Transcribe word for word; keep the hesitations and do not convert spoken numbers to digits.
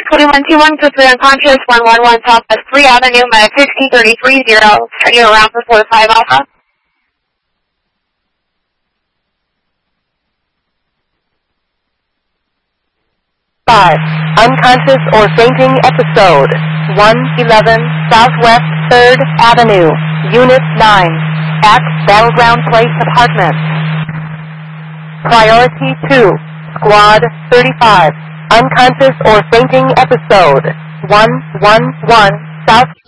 Code one two one two three unconscious, one one one Southwest three Avenue, Med sixty thirty-three zero, turning around for four five Alpha. five. Unconscious or fainting episode. one eleven Southwest third Avenue, Unit nine. At Battleground Place Apartments. Priority two. Squad thirty-five. Unconscious or fainting episode. one one one South